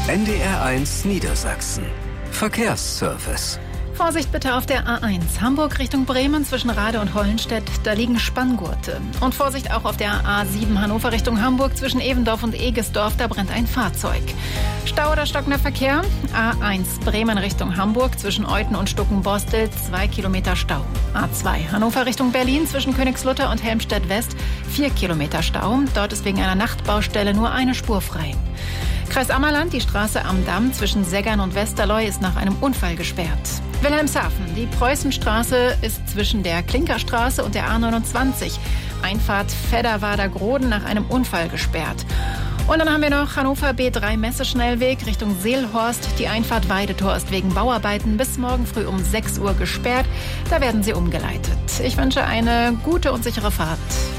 NDR1 Niedersachsen. Verkehrsservice. Vorsicht bitte auf der A1 Hamburg Richtung Bremen zwischen Rade und Hollenstedt, da liegen Spanngurte. Und Vorsicht auch auf der A7 Hannover Richtung Hamburg zwischen Evendorf und Egesdorf, da brennt ein Fahrzeug. Stau oder stockender Verkehr? A1 Bremen Richtung Hamburg zwischen Euthen und Stuckenborstel 2 Kilometer Stau. A2 Hannover Richtung Berlin zwischen Königslutter und Helmstedt West 4 Kilometer Stau. Dort ist wegen einer Nachtbaustelle nur eine Spur frei. Kreis Ammerland, die Straße am Damm zwischen Seggern und Westerleu ist nach einem Unfall gesperrt. Wilhelmshaven, die Preußenstraße ist zwischen der Klinkerstraße und der A29. Einfahrt Fedderwader-Groden nach einem Unfall gesperrt. Und dann haben wir noch Hannover B3 Messeschnellweg Richtung Seelhorst. Die Einfahrt Weidetor ist wegen Bauarbeiten bis morgen früh um 6 Uhr gesperrt. Da werden sie umgeleitet. Ich wünsche eine gute und sichere Fahrt.